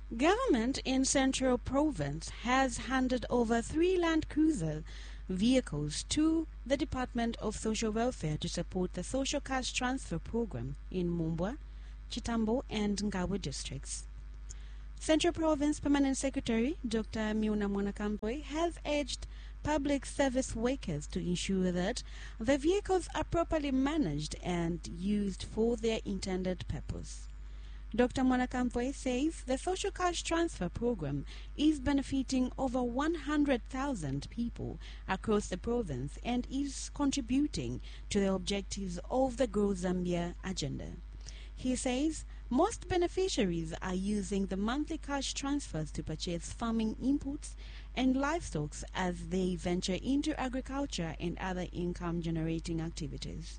Government in Central Province has handed over 3 Land Cruiser vehicles to the Department of Social Welfare to support the social cash transfer program in Mumbwa, Chitambo and Ngawe districts. Central Province Permanent Secretary Dr. Miuna Mwanakampoy has urged public service workers to ensure that the vehicles are properly managed and used for their intended purpose. Dr. Mwanakampoy says the social cash transfer program is benefiting over 100,000 people across the province and is contributing to the objectives of the Grow Zambia agenda. He says most beneficiaries are using the monthly cash transfers to purchase farming inputs and livestock as they venture into agriculture and other income-generating activities.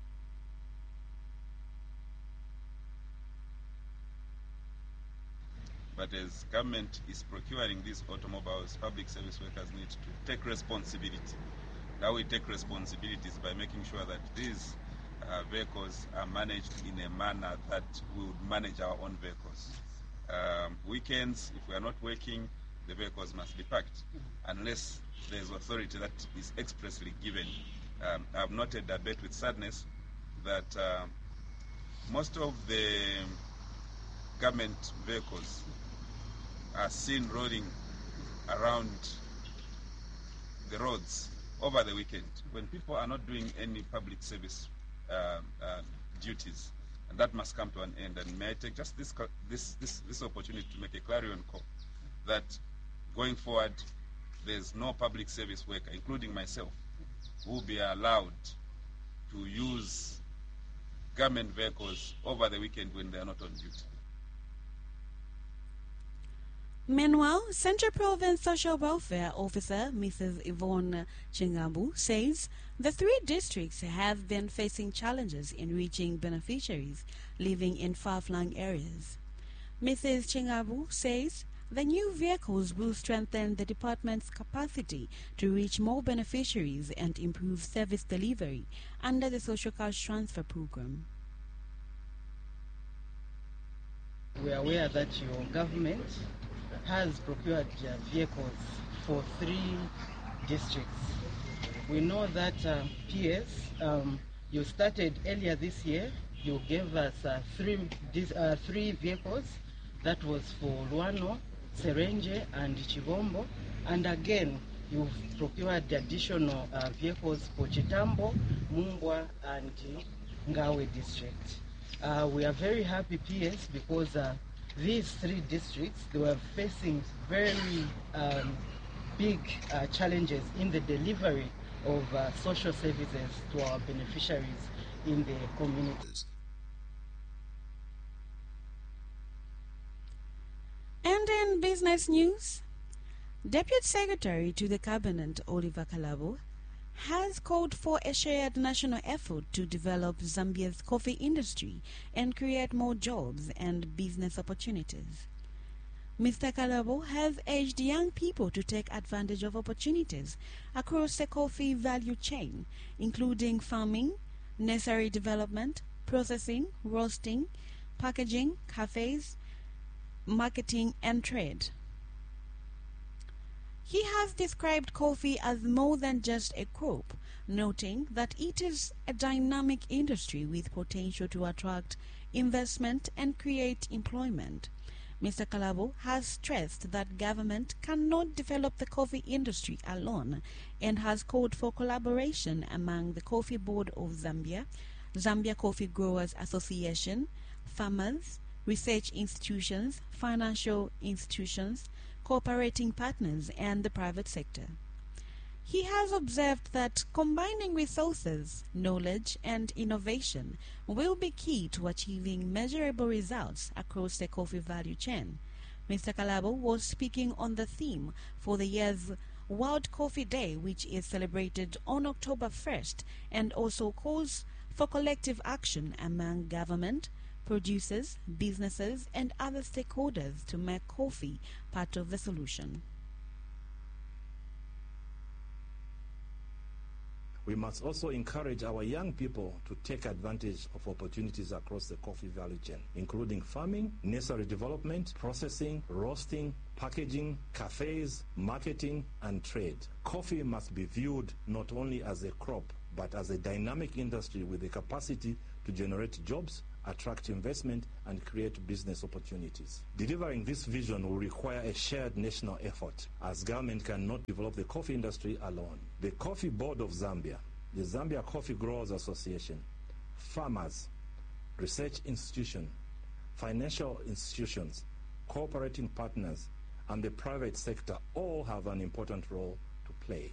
But as government is procuring these automobiles, public service workers need to take responsibility. How we take responsibilities by making sure that these vehicles are managed in a manner that we would manage our own vehicles. Weekends, if we are not working, the vehicles must be parked unless there's authority that is expressly given. I've noted a bit with sadness that most of the government vehicles are seen rolling around the roads over the weekend when people are not doing any public service duties, and that must come to an end. And may I take just this opportunity to make a clarion call that going forward, there's no public service worker, including myself, who will be allowed to use government vehicles over the weekend when they are not on duty. Meanwhile, Central Province Social Welfare Officer Mrs. Yvonne Chingambu says the 3 districts have been facing challenges in reaching beneficiaries living in far-flung areas. Mrs. Chingambu says the new vehicles will strengthen the department's capacity to reach more beneficiaries and improve service delivery under the social cash transfer program. We are aware that your government has procured vehicles for 3 districts. We know that PS, you started earlier this year. You gave us 3 vehicles. That was for Luano, Serenje and Chivombo. And again, you've procured additional vehicles for Chitambo, Mumbwa and Ngawe district. We are very happy, PS, because these 3 districts, they were facing very big challenges in the delivery of social services to our beneficiaries in the communities. And in business news, Deputy Secretary to the Cabinet Oliver Kalabo has called for a shared national effort to develop Zambia's coffee industry and create more jobs and business opportunities. Mr. Kalabo has urged young people to take advantage of opportunities across the coffee value chain, including farming, nursery development, processing, roasting, packaging, cafes, marketing and trade. He has described coffee as more than just a crop, noting that it is a dynamic industry with potential to attract investment and create employment. Mr. Kalabo has stressed that government cannot develop the coffee industry alone and has called for collaboration among the Coffee Board of Zambia, Zambia Coffee Growers Association, farmers, research institutions, financial institutions, cooperating partners and the private sector. He has observed that combining resources, knowledge and innovation will be key to achieving measurable results across the coffee value chain. Mr. Kalabo was speaking on the theme for the year's World Coffee Day, which is celebrated on October 1st, and also calls for collective action among government, producers, businesses and other stakeholders to make coffee part of the solution. We must also encourage our young people to take advantage of opportunities across the coffee value chain, including farming, nursery development, processing, roasting, packaging, cafes, marketing, and trade. Coffee must be viewed not only as a crop, but as a dynamic industry with the capacity to generate jobs, attract investment, and create business opportunities. Delivering this vision will require a shared national effort, as government cannot develop the coffee industry alone. The Coffee Board of Zambia, the Zambia Coffee Growers Association, farmers, research institutions, financial institutions, cooperating partners, and the private sector all have an important role to play.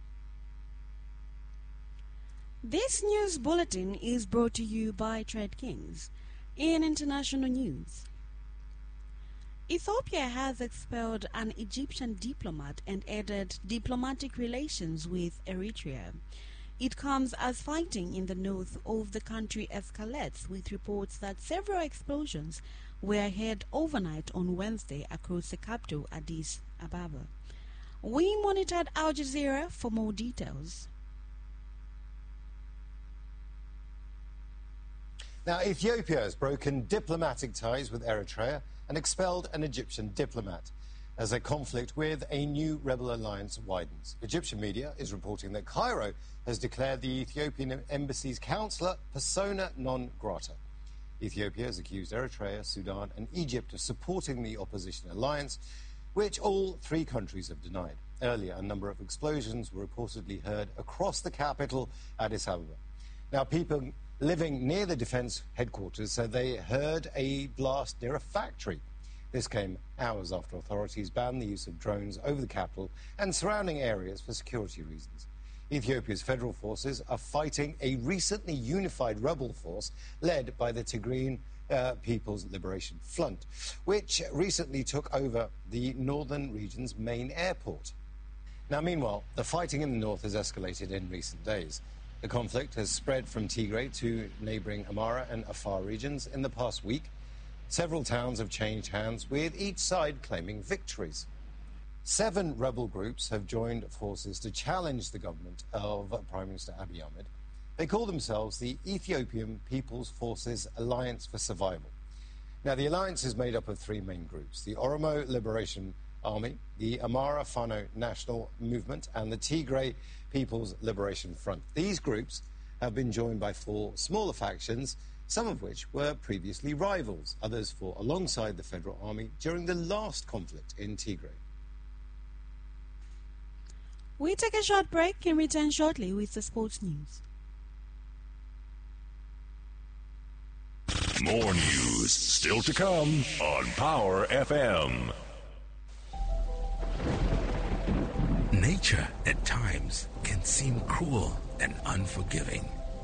This news bulletin is brought to you by Trade Kings. In international news, Ethiopia has expelled an Egyptian diplomat and added diplomatic relations with Eritrea. It comes as fighting in the north of the country escalates, with reports that several explosions were heard overnight on Wednesday across the capital, Addis Ababa. We monitored Al Jazeera for more details. Now, Ethiopia has broken diplomatic ties with Eritrea and expelled an Egyptian diplomat as their conflict with a new rebel alliance widens. Egyptian media is reporting that Cairo has declared the Ethiopian embassy's councillor persona non grata. Ethiopia has accused Eritrea, Sudan and Egypt of supporting the opposition alliance, which all three countries have denied. Earlier, a number of explosions were reportedly heard across the capital, Addis Ababa. Now, people living near the defence headquarters said they heard a blast near a factory. This came hours after authorities banned the use of drones over the capital and surrounding areas for security reasons. Ethiopia's federal forces are fighting a recently unified rebel force led by the Tigrayan People's Liberation Front, which recently took over the northern region's main airport. Now, meanwhile, the fighting in the north has escalated in recent days. The conflict has spread from Tigray to neighbouring Amhara and Afar regions in the past week. Several towns have changed hands, with each side claiming victories. 7 rebel groups have joined forces to challenge the government of Prime Minister Abiy Ahmed. They call themselves the Ethiopian People's Forces Alliance for Survival. Now, the alliance is made up of 3 main groups: the Oromo Liberation Army, the Amhara Fano National Movement, and the Tigray People's Liberation Front. These groups have been joined by 4 smaller factions, some of which were previously rivals. Others fought alongside the Federal Army during the last conflict in Tigray. We take a short break and return shortly with the sports news. More news still to come on Power FM. Nature at times can seem cruel and unforgiving.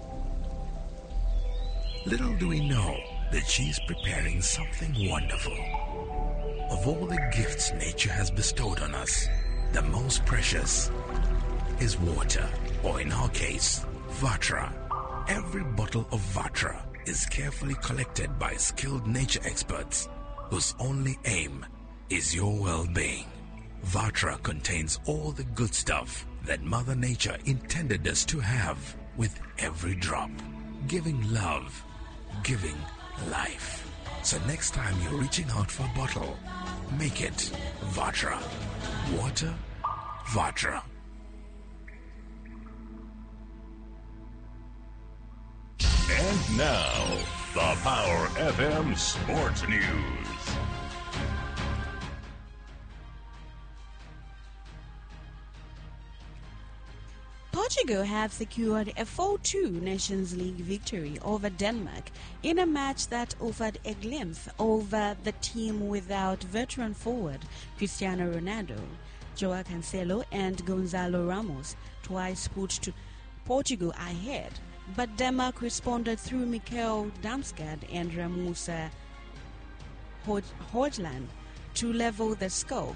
Little do we know that she's preparing something wonderful. Of all the gifts nature has bestowed on us, the most precious is water, or in our case, Vatra. Every bottle of Vatra is carefully collected by skilled nature experts whose only aim is your well-being. Vatra contains all the good stuff that Mother Nature intended us to have, with every drop, giving love, giving life. So next time you're reaching out for a bottle, make it Vatra. Water, Vatra. And now, the Power FM Sports News. Portugal have secured a 4-2 Nations League victory over Denmark in a match that offered a glimpse of the team without veteran forward Cristiano Ronaldo, Joao Cancelo and Gonzalo Ramos twice put Portugal ahead, but Denmark responded through Mikael Damsgaard and Rasmus Højlund to level the score.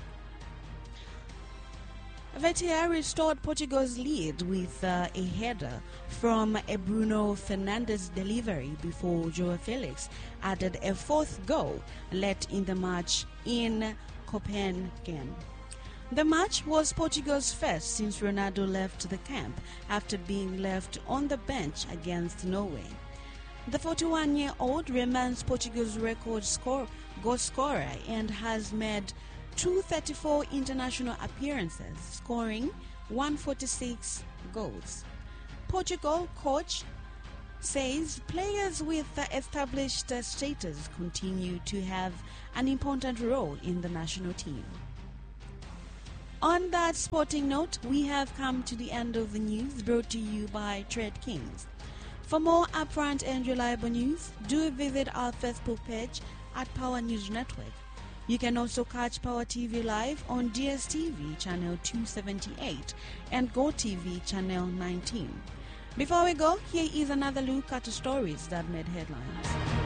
Vetia restored Portugal's lead with a header from a Bruno Fernandes delivery before Joao Felix added a 4th goal late in the match in Copenhagen. The match was Portugal's first since Ronaldo left the camp after being left on the bench against Norway. The 41-year-old remains Portugal's record goal scorer and has made 234 international appearances, scoring 146 goals. Portugal coach says players with established status continue to have an important role in the national team. On that sporting note, we have come to the end of the news brought to you by Trade Kings. For more upfront and reliable news, do visit our Facebook page at Power News Network. You can also catch Power TV live on DSTV channel 278 and GoTV channel 19. Before we go, here is another look at the stories that made headlines.